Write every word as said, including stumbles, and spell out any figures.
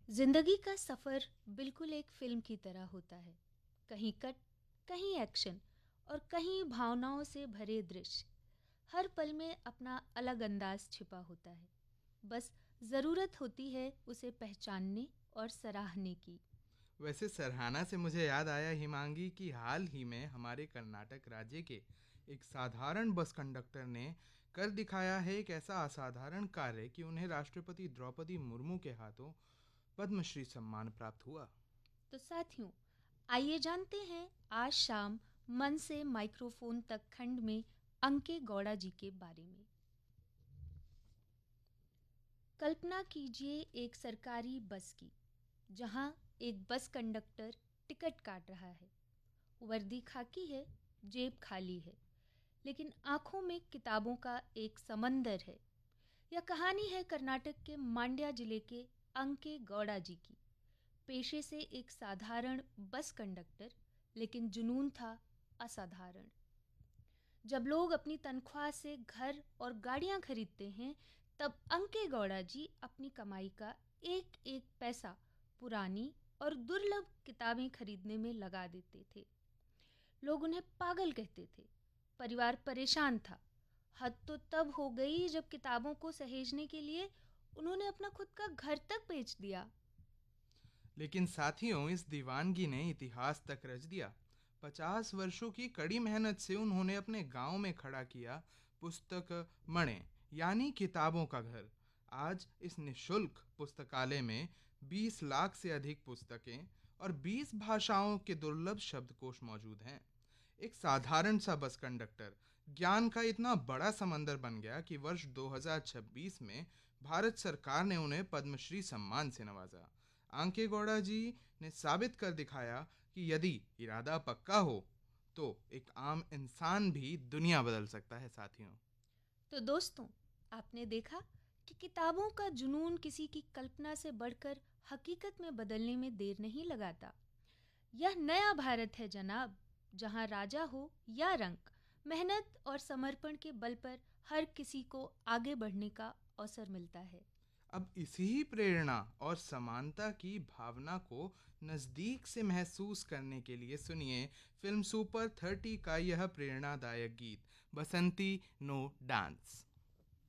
जिंदगी का सफर बिल्कुल एक फिल्म की तरह होता है। कहीं कट, कहीं एक्शन और कहीं भावनाओं से भरे दृश्य। हर पल में अपना अलग अंदाज छिपा होता है। बस जरूरत होती है उसे पहचानने और सराहने की। वैसे सराहना से मुझे याद आया हिमांगी कि हाल ही में हमारे कर्नाटक राज्य के एक साधारण बस कंडक्टर ने कर दिखाया है एक ऐसा असाधारण कार्य कि उन्हें राष्ट्रपति द्रौपदी मुर्मू के हाथों पद्मश्री सम्मान प्राप्त हुआ। तो साथियों, आइए जानते हैं आज शाम मन से माइक्रोफोन तक खंड में अंके गौड़ा जी के बारे में। कल्पना कीजिए एक सरकारी बस की, जहां एक बस कंडक्टर टिकट काट रहा है। वर्दी खाकी है, जेब खाली है, लेकिन आंखों में किताबों का एक समंदर है। यह कहानी है कर्नाटक के मांड्या जिले के अंके गौड़ा जी की। पेशे से एक साधारण बस कंडक्टर, लेकिन जुनून था असाधारण। जब लोग अपनी तनख्वाह से घर और गाड़ियां खरीदते हैं, तब अंके गौड़ा जी अपनी कमाई का एक एक पैसा पुरानी और दुर्लभ किताबें खरीदने में लगा देते थे। लोग उन्हें पागल कहते थे। परिवार परेशान था। हद तो तब हो गई जब किताबों को सहेजने के लिए उन्होंने अपना खुद का घर तक बेच दिया। लेकिन साथियों, इस दीवानगी ने इतिहास तक रच दिया। पचास वर्षों की कड़ी मेहनत से उन्होंने अपने गांव में खड़ा किया पुस्तक मणे, यानी किताबों का घर। आज इस निशुल्क पुस्तकालय में बीस लाख से अधिक पुस्तकें और बीस भाषाओं के दुर्लभ शब्दकोश मौजूद हैं। एक साधारण सा बस कंडक्टर ज्ञान का इतना बड़ा समंदर बन गया कि वर्ष दो हज़ार छब्बीस में भारत सरकार ने उन्हें पद्मश्री सम्मान से नवाजा। आंके गौड़ा जी ने साबित कर दिखाया कि यदि इरादा पक्का हो तो एक आम इंसान भी दुनिया बदल सकता है साथियों। तो दोस्तों, आपने देखा कि किताबों का जुनून किसी की कल्पना से बढ़कर हकीकत में बदलने में देर नहीं लगाता। यह नया भारत है जनाब, जहां राजा हो या रंक, मेहनत और समर्पण के बल पर हर किसी को आगे बढ़ने का अवसर मिलता है। अब इसी ही प्रेरणा और समानता की भावना को नज़दीक से महसूस करने के लिए सुनिए फिल्म सुपर थर्टी का यह प्रेरणादायक गीत, बसंती नो डांस।